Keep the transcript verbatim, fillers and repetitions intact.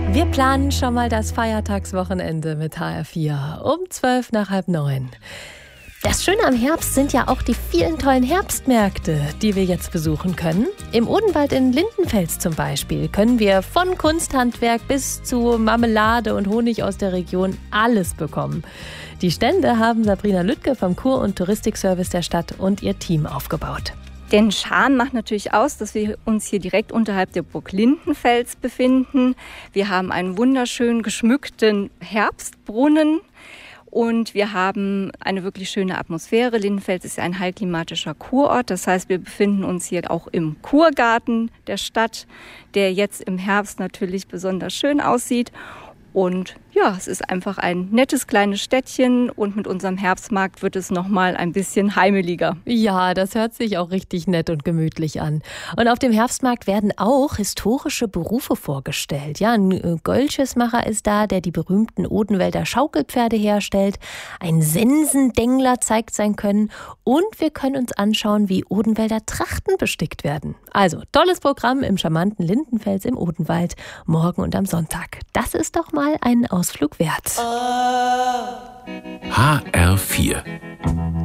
Wir planen schon mal das Feiertagswochenende mit H R vier um zwölf nach halb neun. Das Schöne am Herbst sind ja auch die vielen tollen Herbstmärkte, die wir jetzt besuchen können. Im Odenwald in Lindenfels zum Beispiel können wir von Kunsthandwerk bis zu Marmelade und Honig aus der Region alles bekommen. Die Stände haben Sabrina Lüttke vom Kur- und Touristikservice der Stadt und ihr Team aufgebaut. Den Charme macht natürlich aus, dass wir uns hier direkt unterhalb der Burg Lindenfels befinden. Wir haben einen wunderschön geschmückten Herbstbrunnen und wir haben eine wirklich schöne Atmosphäre. Lindenfels ist ja ein heilklimatischer Kurort. Das heißt, wir befinden uns hier auch im Kurgarten der Stadt, der jetzt im Herbst natürlich besonders schön aussieht. Und ja, es ist einfach ein nettes kleines Städtchen und mit unserem Herbstmarkt wird es nochmal ein bisschen heimeliger. Ja, das hört sich auch richtig nett und gemütlich an. Und auf dem Herbstmarkt werden auch historische Berufe vorgestellt. Ja, ein Goldschiffsmacher ist da, der die berühmten Odenwälder Schaukelpferde herstellt. Ein Sensendengler zeigt sein Können. Und wir können uns anschauen, wie Odenwälder Trachten bestickt werden. Also, tolles Programm im charmanten Lindenfels im Odenwald, morgen und am Sonntag. Das ist doch mal ein Ausflug wert. H R vier